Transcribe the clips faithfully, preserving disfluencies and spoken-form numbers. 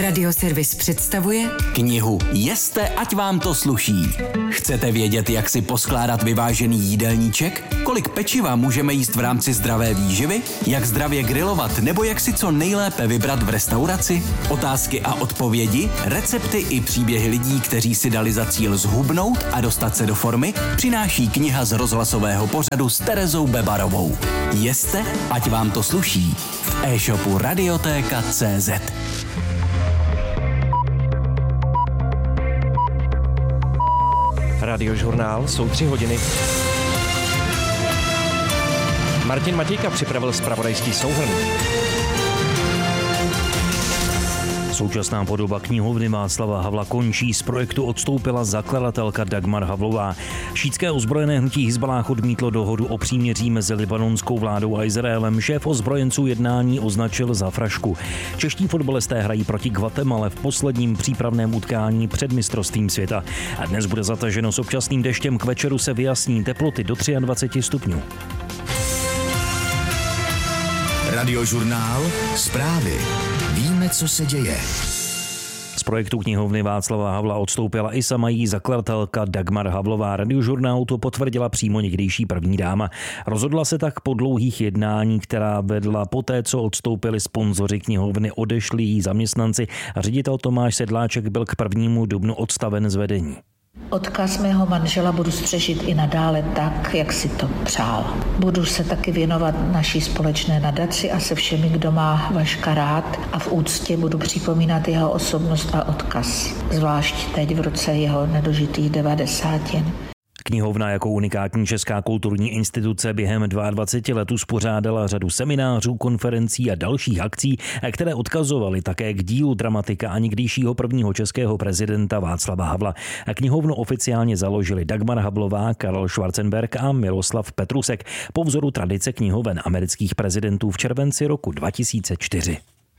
Radioservis představuje knihu Jeste, ať vám to sluší. Chcete vědět, jak si poskládat vyvážený jídelníček? Kolik pečiva můžeme jíst v rámci zdravé výživy? Jak zdravě grilovat nebo jak si co nejlépe vybrat v restauraci? Otázky a odpovědi, recepty i příběhy lidí, kteří si dali za cíl zhubnout a dostat se do formy, přináší kniha z rozhlasového pořadu s Terezou Bebarovou. Jeste, ať vám to sluší. V e-shopu Radiotéka tečka cé zet. Radiožurnál, jsou tři hodiny. Martin Matějka připravil zpravodajský souhrn. Současná podoba knihovny Václava Havla končí, z projektu odstoupila zakladatelka Dagmar Havlová. Šítské ozbrojené hnutí Hizballáh odmítlo dohodu o příměří mezi libanonskou vládou a Izraelem. Šéf ozbrojenců jednání označil za frašku. Čeští fotbalisté hrají proti Guatemale v posledním přípravném utkání před mistrovstvím světa. A dnes bude zataženo s občasným deštěm, k večeru se vyjasní teploty do dvacet tři stupňů. Radiožurnál, zprávy. Víme, co se děje. Z projektu knihovny Václava Havla odstoupila i sama její zakladatelka Dagmar Havlová. Radiožurnálu to potvrdila přímo někdejší první dáma. Rozhodla se tak po dlouhých jednání, která vedla poté, co odstoupili sponzoři knihovny, odešli její zaměstnanci a ředitel Tomáš Sedláček byl k prvnímu dubnu odstaven z vedení. Odkaz mého manžela budu střežit i nadále tak, jak si to přál. Budu se taky věnovat naší společné nadaci a se všemi, kdo má Vaška rád, a v úctě budu připomínat jeho osobnost a odkaz, zvlášť teď v roce jeho nedožitých devadesátin. Knihovna jako unikátní česká kulturní instituce během dvacet dva let uspořádala řadu seminářů, konferencí a dalších akcí, které odkazovaly také k dílu dramatika a někdejšího prvního českého prezidenta Václava Havla. Knihovnu oficiálně založili Dagmar Havlová, Karel Schwarzenberg a Miloslav Petrusek po vzoru tradice knihoven amerických prezidentů v červenci roku dva tisíce čtyři.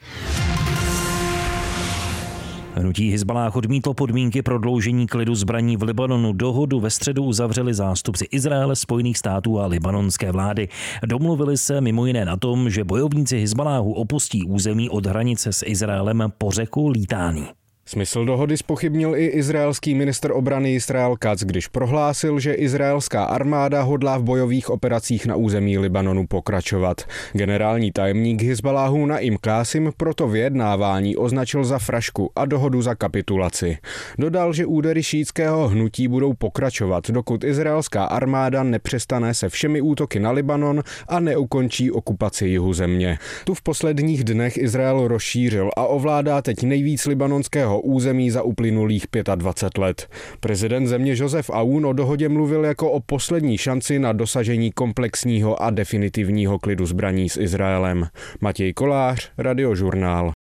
Hnutí Hizballáh odmítlo podmínky prodloužení klidu zbraní v Libanonu. Dohodu ve středu uzavřeli zástupci Izraele, Spojených států a libanonské vlády. Domluvili se mimo jiné na tom, že bojovníci Hizballáhu opustí území od hranice s Izraelem po řeku Litání. Smysl dohody zpochybnil i izraelský ministr obrany Israel Katz, když prohlásil, že izraelská armáda hodlá v bojových operacích na území Libanonu pokračovat. Generální tajemník Hizballáhu Naim Kásim proto vyjednávání označil za frašku a dohodu za kapitulaci. Dodal, že údery šítského hnutí budou pokračovat, dokud izraelská armáda nepřestane se všemi útoky na Libanon a neukončí okupaci jihu země. Tu v posledních dnech Izrael rozšířil a ovládá teď nejvíc libanonského území za uplynulých dvacet pět let. Prezident země Josef Aoun o dohodě mluvil jako o poslední šanci na dosažení komplexního a definitivního klidu zbraní s Izraelem. Matěj Kolář, Radiožurnál.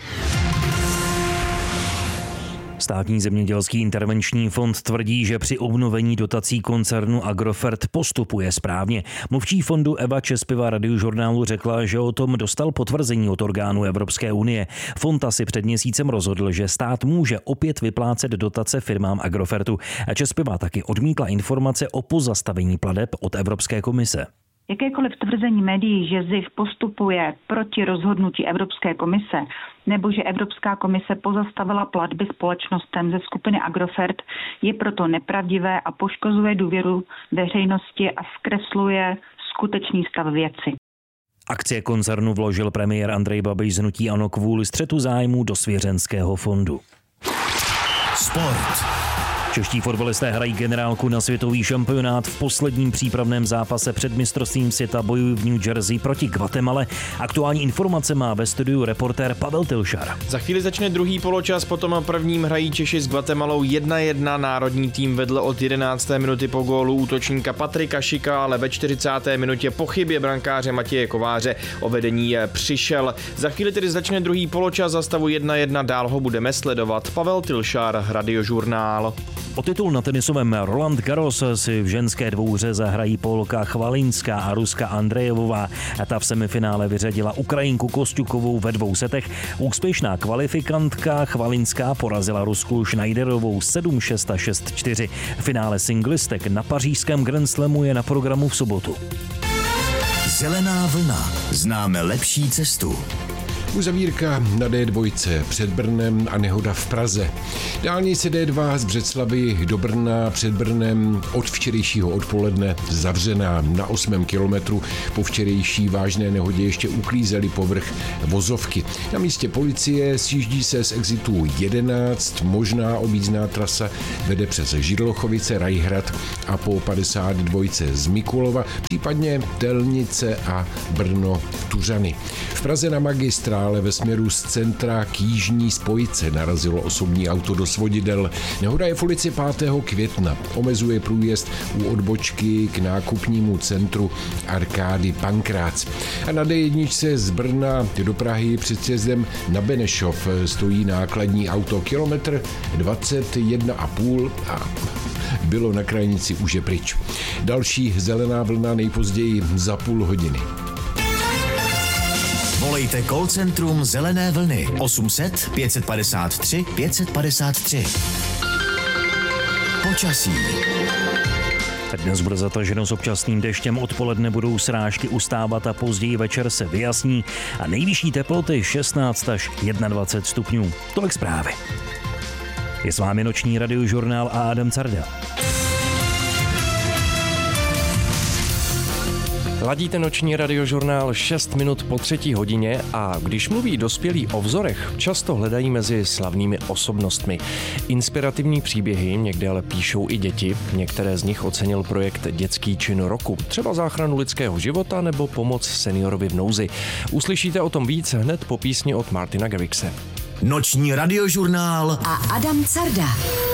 Státní zemědělský intervenční fond tvrdí, že při obnovení dotací koncernu Agrofert postupuje správně. Mluvčí fondu Eva Čespiva Radiožurnálu řekla, že o tom dostal potvrzení od orgánů Evropské unie. Fond asi před měsícem rozhodl, že stát může opět vyplácet dotace firmám Agrofertu. Čespiva taky odmítla informace o pozastavení plateb od Evropské komise. Jakékoliv tvrzení médií, že Z I F postupuje proti rozhodnutí Evropské komise nebo že Evropská komise pozastavila platby společnostem ze skupiny Agrofert, je proto nepravdivé a poškozuje důvěru veřejnosti a zkresluje skutečný stav věci. Akcie koncernu vložil premiér Andrej Babiš z hnutí ANO kvůli střetu zájmů do svěřenského fondu. Sport. Čeští fotbalisté hrají generálku na světový šampionát. V posledním přípravném zápase před mistrovstvím světa bojují v New Jersey proti Guatemale. Aktuální informace má ve studiu reportér Pavel Tilšar. Za chvíli začne druhý poločas, potom prvním hrají Češi s Guatemalou jedna jedna. Národní tým vedl od jedenácté minuty po gólu útočníka Patrika Šika, ale ve čtyřicáté minutě po chybě brankáře Matěje Kováře o vedení přišel. Za chvíli tedy začne druhý poločas, za stavu jedna jedna, dál ho budeme sledovat. Pavel Tilšar, Radiožurnál. O titul na tenisovém Roland Garros si v ženské dvouhře zahrají Polka Chvalinská a Ruska Andrejevová. Ta v semifinále vyřadila Ukrajinku Kosťukovou ve dvou setech. Úspěšná kvalifikantka Chvalinská porazila Rusku Schneiderovou sedm šest a šest čtyři. Finále singlistek na pařížském Grand Slamu je na programu v sobotu. Zelená vlna. Známe lepší cestu. Uzavírka na D dva před Brnem a nehoda v Praze. Dálnice D dva z Břeclavi do Brna před Brnem od včerejšího odpoledne zavřená na osmém kilometru. Po včerejší vážné nehodě ještě uklízeli povrch vozovky. Na místě policie sjíždí se z exitu jedenáct, možná objízdná trasa vede přes Židlochovice, Rajhrad a po padesát dva z Mikulova, případně Telnice a Brno Tuřany. V Praze na magistrále ve směru z centra k jižní spojce narazilo osobní auto do svodidel. Nehoda je v ulici pátého května. Omezuje průjezd u odbočky k nákupnímu centru Arkády Pankrác. A na D jedna z Brna do Prahy před sjezdem na Benešov stojí nákladní auto kilometr dvacet jedna a půl a bylo na krajnici už je pryč. Další zelená vlna nejpozději za půl hodiny. Volejte call centrum Zelené vlny osm set pět padesát tři pět padesát tři. Počasí. Dnes bude zataženo s občasným deštěm, odpoledne budou srážky ustávat a později večer se vyjasní a nejvyšší teploty šestnáct až dvacet jedna stupňů. Tolik zprávy. Je s vámi noční radiožurnál a Adam Carda. Ladíte noční radiožurnál šest minut po třetí hodině a když mluví dospělí o vzorech, často hledají mezi slavnými osobnostmi. Inspirativní příběhy někdy ale píšou i děti. Některé z nich ocenil projekt Dětský čin roku, třeba záchranu lidského života nebo pomoc seniorovi v nouzi. Uslyšíte o tom víc hned po písni od Martina Garrixe. Noční radiožurnál a Adam Carda.